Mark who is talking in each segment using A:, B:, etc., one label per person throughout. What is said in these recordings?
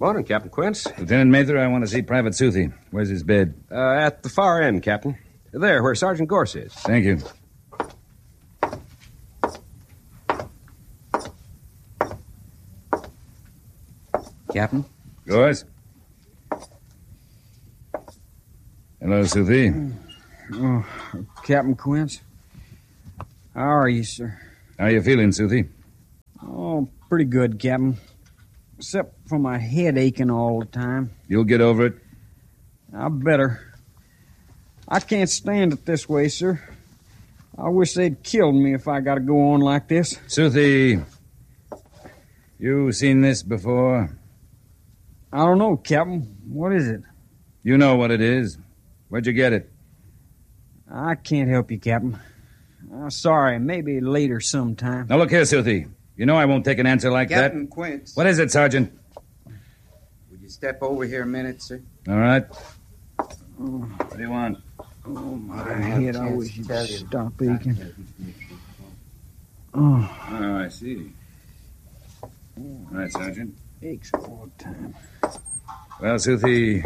A: Morning, Captain Quince.
B: Lieutenant Mather, I want to see Private Southey. Where's his bed?
A: At the far end, Captain. There, where Sergeant Gorse is.
B: Thank you.
C: Captain?
B: Gorse? Hello, Southey.
C: Oh, Captain Quince. How are you, sir?
B: How you feeling, Southey?
C: Oh, pretty good, Captain. Except for my head aching all the time.
B: You'll get over it.
C: I better. I can't stand it this way, sir. I wish they'd killed me if I got to go on like this.
B: Southey, you seen this before?
C: I don't know, Captain. What is it?
B: You know what it is. Where'd you get it?
C: I can't help you, Captain. Sorry, maybe later sometime.
B: Now, look here, Southey. You know I won't take an answer like
D: Captain
B: that.
D: Quince.
B: What is it, Sergeant?
D: Would you step over here a minute, sir?
B: All right. What do you want?
C: Oh, my head. I wish you'd stop aching. Oh.
B: Oh, I see. All right, Sergeant.
C: Aches all the time.
B: Well, Southey,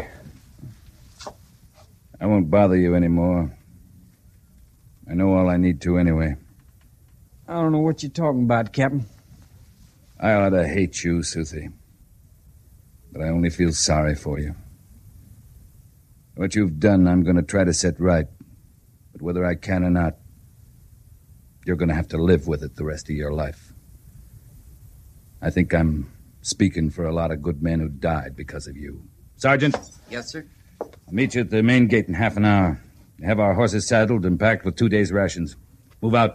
B: I won't bother you anymore. I know all I need to anyway.
C: I don't know what you're talking about, Captain.
B: I ought to hate you, Southey. But I only feel sorry for you. What you've done, I'm going to try to set right. But whether I can or not, you're going to have to live with it the rest of your life. I think I'm speaking for a lot of good men who died because of you. Sergeant?
D: Yes, sir?
B: I'll meet you at the main gate in half an hour. Have our horses saddled and packed with 2 days' rations. Move out.